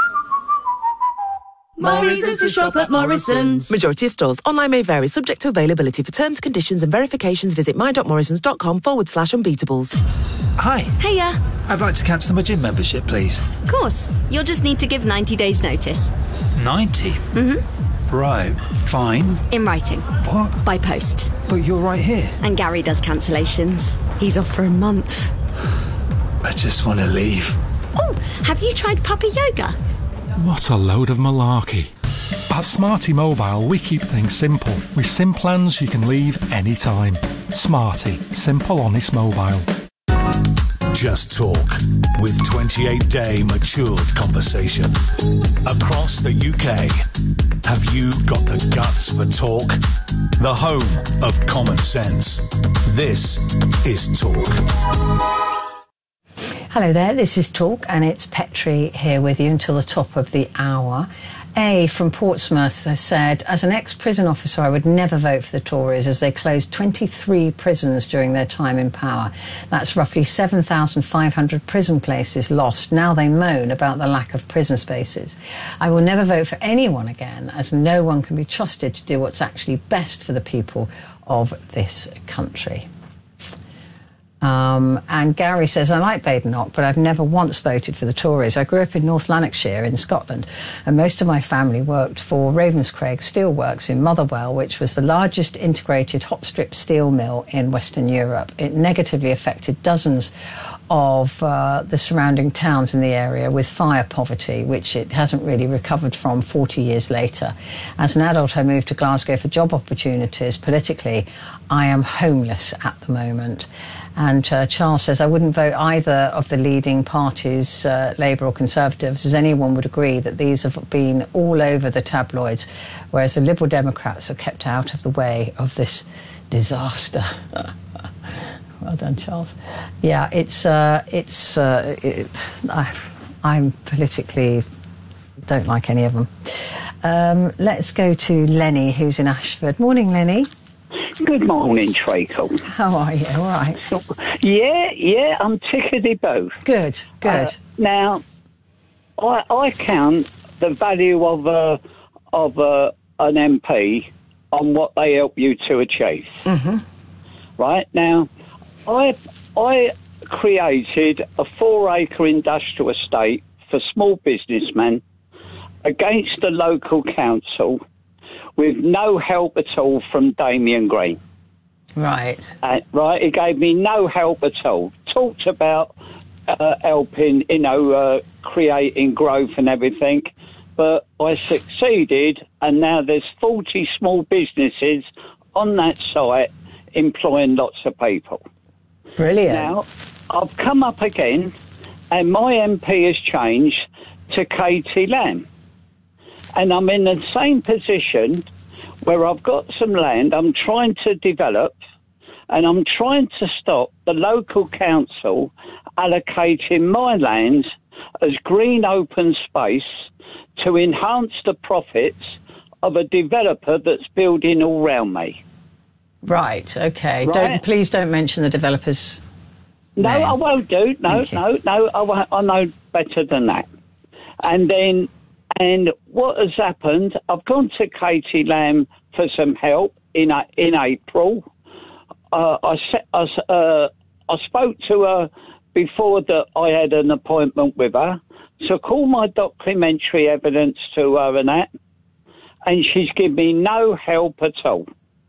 Morrison's to shop at Morrison's. Majority of stores. Online may vary, subject to availability. For terms, conditions and verifications, visit my.morrisons.com forward slash unbeatables. Hi. Hiya. I'd like to cancel my gym membership, please. Of course. You'll just need to give ninety days notice. ninety? Mm-hmm. Right, fine. In writing. What? By post. But you're right here. And Gary does cancellations. He's off for a month. I just want to leave. Oh, have you tried puppy yoga? What a load of malarkey. At Smarty Mobile, we keep things simple. With SIM plans you can leave anytime. Smarty. Simple, honest mobile. Just Talk, with twenty-eight day matured conversation. Across the U K, have you got the guts for talk? The home of common sense. This is Talk. Hello there, this is Talk, and it's Petrie here with you until the top of the hour. A from Portsmouth has said, as an ex-prison officer, I would never vote for the Tories as they closed twenty-three prisons during their time in power. That's roughly seven thousand five hundred prison places lost. Now they moan about the lack of prison spaces. I will never vote for anyone again, as no one can be trusted to do what's actually best for the people of this country. Um, and Gary says, I like Badenoch, but I've never once voted for the Tories. I grew up in North Lanarkshire in Scotland, and most of my family worked for Ravenscraig Steelworks in Motherwell, which was the largest integrated hot strip steel mill in Western Europe. It negatively affected dozens of uh, the surrounding towns in the area with fire poverty, which it hasn't really recovered from forty years later. As an adult, I moved to Glasgow for job opportunities. Politically, I am homeless at the moment. And uh, Charles says, I wouldn't vote either of the leading parties, uh, Labour or Conservatives, as anyone would agree that these have been all over the tabloids, whereas the Liberal Democrats are kept out of the way of this disaster. Well done, Charles. Yeah, it's, uh, it's, uh, it, I, I'm politically, don't like any of them. Um, let's go to Lenny, who's in Ashford. Morning, Lenny. Good morning, Traco. How are you? All right. Yeah, yeah, I'm tickety both. Good, good. Uh, now, I, I count the value of a, of a, an M P on what they help you to achieve. Mm-hmm. Right? Now, I, I created a four-acre industrial estate for small businessmen against the local council with no help at all from Damien Green. Right. Uh, right, he gave me no help at all. Talked about uh, helping, you know, uh, creating growth and everything, but I succeeded, and now there's forty small businesses on that site employing lots of people. Brilliant. Now, I've come up again, and my M P has changed to Katie Lamb. And I'm in the same position where I've got some land I'm trying to develop, and I'm trying to stop the local council allocating my land as green open space to enhance the profits of a developer that's building all round me. Right, okay. Right? Don't, please don't mention the developers' No, name. I won't do. No, no, no, I, won't, I know better than that. And then... And what has happened, I've gone to Katie Lamb for some help in in April. Uh, I, I, uh, I spoke to her before that I had an appointment with her, took all my documentary evidence to her and that, and she's given me no help at all.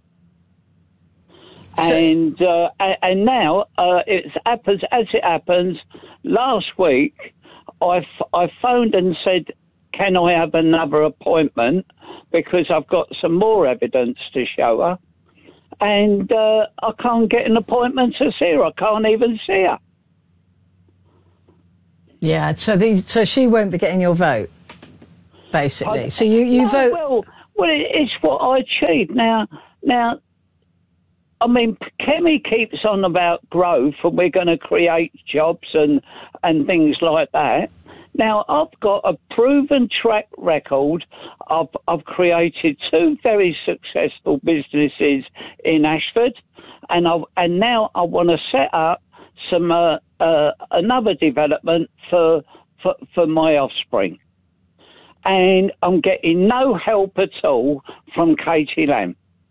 So, and uh, and now uh, it happens as it happens. Last week, I, f- I phoned and said, can I have another appointment because I've got some more evidence to show her. And uh, I can't get an appointment to see her. I can't even see her. Yeah, so the, so she won't be getting your vote, basically. I, so you, you no, vote... Well, well, it's what I achieved. Now, now, I mean, Kemi keeps on about growth and we're going to create jobs and, and things like that. Now, I've got a proven track record. I've, I've created two very successful businesses in Ashford, and I've, and now I want to set up some uh, uh, another development for, for for my offspring. And I'm getting no help at all from Katie Lamb.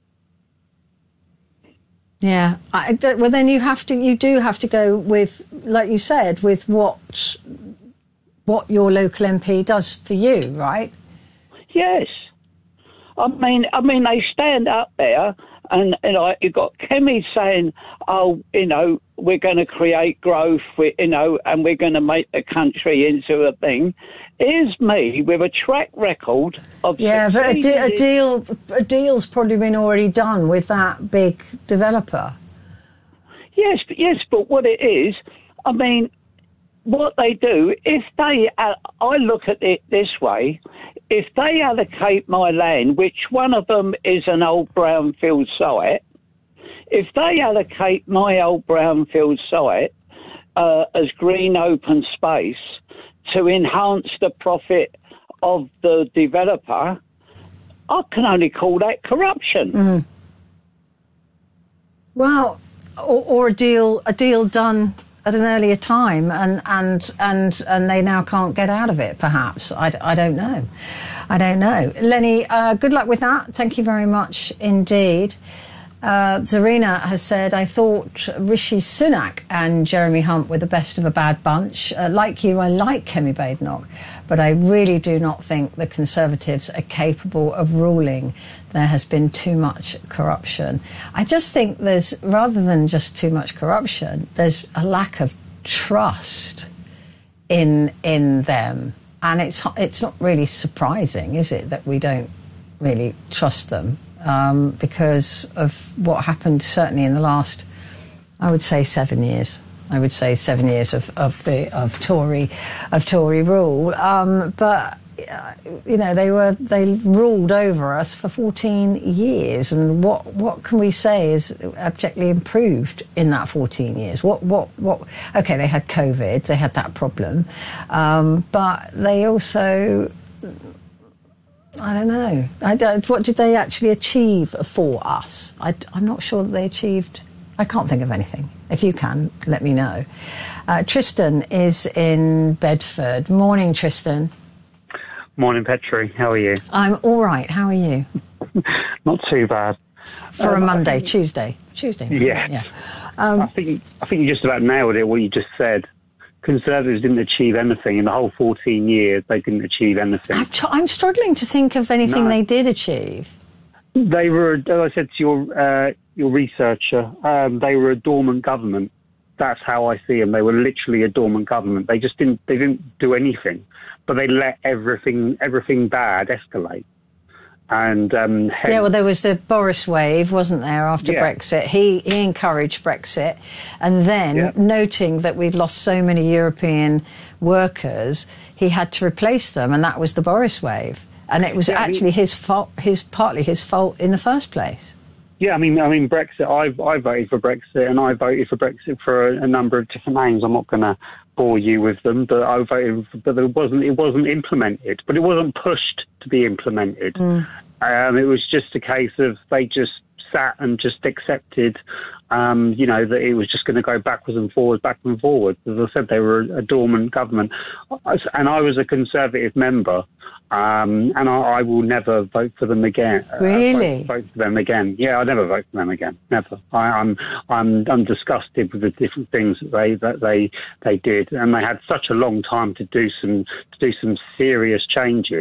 Yeah, I, well, then you have to, you do have to go with, like you said, with what what your local M P does for you, right? Yes, I mean, I mean, they stand up there, and you know, you've got Kemi saying, "Oh, you know, we're going to create growth, we, you know, and we're going to make the country into a thing." Here's me with a track record of yeah, but a, de- a deal, a deal's probably been already done with that big developer. Yes, but yes, but what it is, I mean, what they do, if they, uh, I look at it this way, if they allocate my land, which one of them is an old brownfield site, if they allocate my old brownfield site uh, as green open space to enhance the profit of the developer, I can only call that corruption. Mm. Well, or, or a deal, a deal done at an earlier time, and and and and they now can't get out of it. Perhaps I, I don't know. I don't know. Lenny, uh, good luck with that. Thank you very much indeed. Uh, Zarina has said, I thought Rishi Sunak and Jeremy Hunt were the best of a bad bunch. Uh, like you, I like Kemi Badenoch, but I really do not think the Conservatives are capable of ruling. There has been too much corruption. I just think there's, rather than just too much corruption, there's a lack of trust in in them. And it's it's not really surprising, is it, that we don't really trust them? Um, because of what happened certainly in the last, I would say, seven years. I would say seven years of, of the of Tory of Tory rule. Um, but uh, you know, they were they ruled over us for fourteen years, and what what can we say is abjectly improved in that fourteen years? What what what? Okay, they had COVID, they had that problem, um, but they also, I don't know. I don't, what did they actually achieve for us? I, I'm not sure that they achieved... I can't think of anything. If you can, let me know. Uh, Tristan is in Bedford. Morning, Tristan. Morning, Petri. How are you? I'm all right. How are you? Not too bad. For um, a Monday, think, Tuesday. Tuesday. Yeah. yeah. Um, I think I think you just about nailed it, what you just said. Conservatives didn't achieve anything. In the whole fourteen years, they didn't achieve anything. I'm, t- I'm struggling to think of anything no. they did achieve. They were, as I said to your uh, your researcher, um, they were a dormant government. That's how I see them. They were literally a dormant government. They just didn't they didn't do anything, but they let everything everything bad escalate. And um, hence, yeah, well, there was the Boris wave, wasn't there, after yeah. Brexit? He he encouraged Brexit, and then yeah. noting that we'd lost so many European workers, he had to replace them, and that was the Boris wave. And it was yeah, actually I mean, his fault, his partly his fault in the first place. Yeah, I mean, I mean, Brexit. I I voted for Brexit, and I voted for Brexit for a, a number of different names. I'm not going to bore you with them, but I voted, for, but it wasn't it wasn't implemented, but it wasn't pushed to be implemented. Mm. Um, it was just a case of they just sat and just accepted, um, you know, that it was just going to go backwards and forwards, backwards and forwards. As I said, they were a, a dormant government, and I was a Conservative member. Um, and I, I will never vote for them again. Really? Uh, vote, vote for them again. Yeah, I'll never vote for them again. Never. I, I'm I'm I'm disgusted with the different things that they that they they did, and they had such a long time to do some to do some serious changes.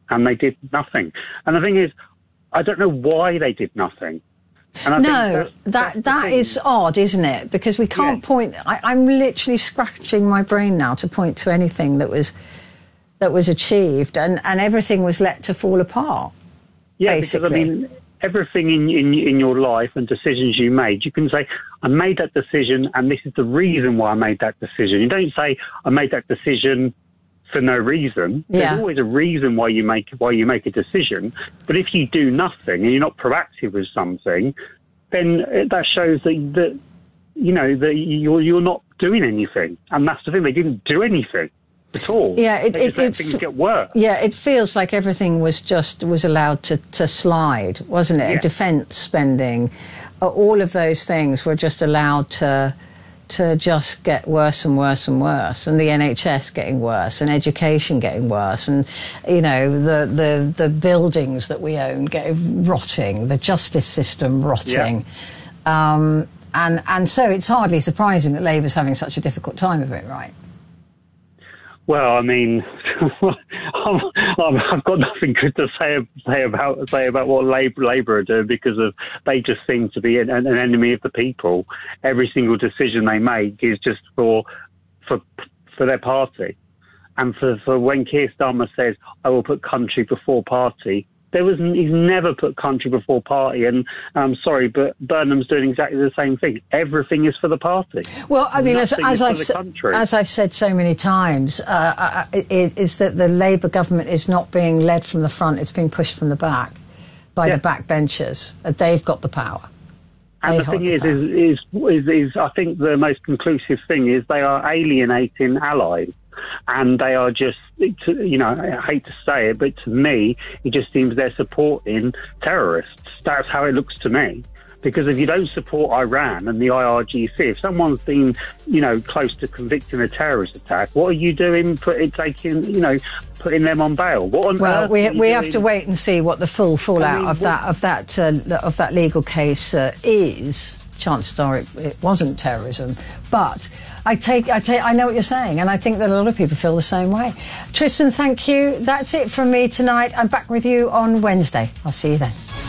and they did nothing. And the thing is, I don't know why they did nothing. And I no, think that's, that that's that is odd, isn't it? Because we can't yeah. point. I, I'm literally scratching my brain now to point to anything that was that was achieved, and, and everything was let to fall apart. Yeah, basically. because I mean, everything in, in in your life and decisions you made, you can say, I made that decision, and this is the reason why I made that decision. You don't say, I made that decision for no reason. Yeah. There's always a reason why you make why you make a decision. But if you do nothing and you're not proactive with something, then that shows that that you know that you're you're not doing anything. And that's the thing; they didn't do anything at all. Yeah, it, they it, just let it things get worse. Yeah, it feels like everything was just was allowed to to slide, wasn't it? Yeah. Defence spending, uh, all of those things were just allowed to. to just get worse and worse and worse, and the N H S getting worse, and education getting worse, and, you know, the, the, the buildings that we own getting rotting, the justice system rotting. Yeah. Um, and, and so it's hardly surprising that Labour's having such a difficult time of it, right? Well, I mean, I've got nothing good to say say about say about what Labour Labour are doing, because of they just seem to be an, an enemy of the people. Every single decision they make is just for for for their party, and for, for when Keir Starmer says, "I will put country before party." There was he's never put country before party, and I'm sorry, but Burnham's doing exactly the same thing. Everything is for the party. Well, I mean, as, as I've country. as I've said so many times, uh, it, is that the Labour government is not being led from the front; it's being pushed from the back by yeah. the backbenchers. They've got the power. And they the thing the is, is, is, is, is, I think the most conclusive thing is they are alienating allies. And they are just, you know, I hate to say it, but to me, it just seems they're supporting terrorists. That's how it looks to me. Because if you don't support Iran and the I R G C, if someone's been, you know, close to convicting a terrorist attack, what are you doing? Putting, taking, you know, putting them on bail? What on well, earth we are you we doing? have to wait and see what the full fallout I mean, of that of that uh, of that legal case uh, is. Chances are it, it wasn't terrorism, but I take, I take, I know what you're saying, and I think that a lot of people feel the same way. Tristan, thank you. That's it from me tonight. I'm back with you on Wednesday. I'll see you then.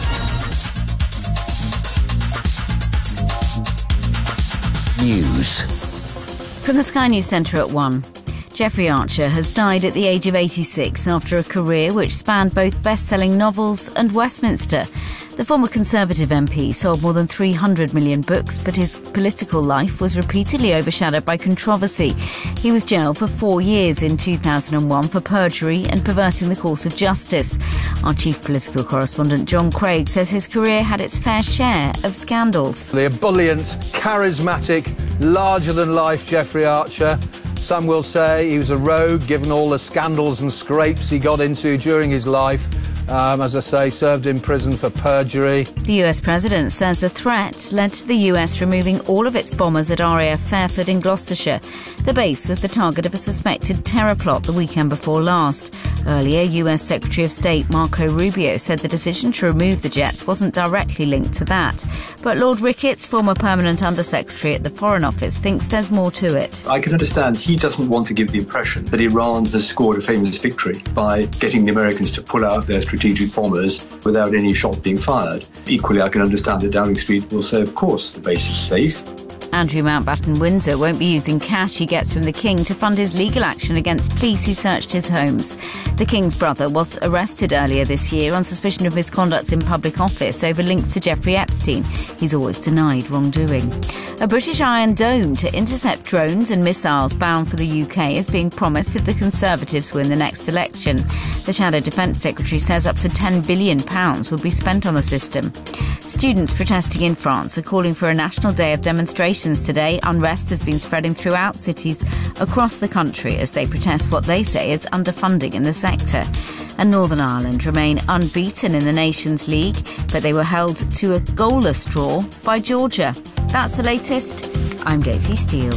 News from the Sky News Centre at one. Jeffrey Archer has died at the age of eighty-six after a career which spanned both best-selling novels and Westminster. The former Conservative M P sold more than three hundred million books, but his political life was repeatedly overshadowed by controversy. He was jailed for four years in two thousand one for perjury and perverting the course of justice. Our chief political correspondent John Craig says his career had its fair share of scandals. The ebullient, charismatic, larger-than-life Jeffrey Archer. Some will say he was a rogue, given all the scandals and scrapes he got into during his life. Um, as I say, served in prison for perjury. The U S president says a threat led to the U S removing all of its bombers at R A F Fairford in Gloucestershire. The base was the target of a suspected terror plot the weekend before last. Earlier, U S Secretary of State Marco Rubio said the decision to remove the jets wasn't directly linked to that. But Lord Ricketts, former permanent Undersecretary at the Foreign Office, thinks there's more to it. I can understand he doesn't want to give the impression that Iran has scored a famous victory by getting the Americans to pull out their strategic bombers without any shot being fired. Equally, I can understand that Downing Street will say, of course, the base is safe. Andrew Mountbatten Windsor won't be using cash he gets from the King to fund his legal action against police who searched his homes. The King's brother was arrested earlier this year on suspicion of misconduct in public office over links to Jeffrey Epstein. He's always denied wrongdoing. A British Iron Dome to intercept drones and missiles bound for the U K is being promised if the Conservatives win the next election. The Shadow Defence Secretary says up to ten billion pounds will be spent on the system. Students protesting in France are calling for a national day of demonstrations today. Unrest has been spreading throughout cities across the country as they protest what they say is underfunding in the sector. And Northern Ireland remain unbeaten in the Nations League, but they were held to a goalless draw by Georgia. That's the latest. I'm Daisy Steele.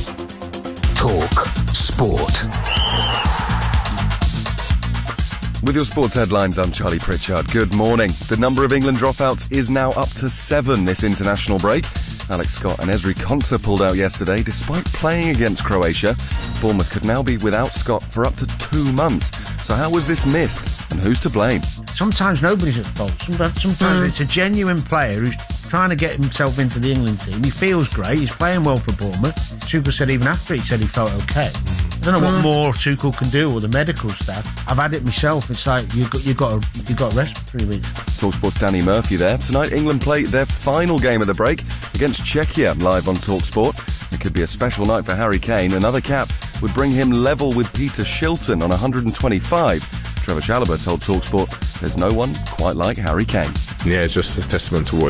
Talk Sport. With your sports headlines, I'm Charlie Pritchard. Good morning. The number of England dropouts is now up to seven this international break. Alex Scott and Ezri Konsa pulled out yesterday. Despite playing against Croatia, Bournemouth could now be without Scott for up to two months. So how was this missed, and who's to blame? Sometimes nobody's at fault. Sometimes, sometimes mm. it's a genuine player who's trying to get himself into the England team. He feels great. He's playing well for Bournemouth. Tuchel said even after he said he felt okay. I don't know what more Tuchel can do, or the medical staff. I've had it myself. It's like you've got, you've got, to, you've got to rest for three weeks. TalkSport's Danny Murphy there. Tonight, England play their final game of the break against Czechia, live on TalkSport. It could be a special night for Harry Kane. Another cap would bring him level with Peter Shilton on one hundred twenty-five. Trevor Chalobah told TalkSport there's no one quite like Harry Kane. Yeah, just a testament to what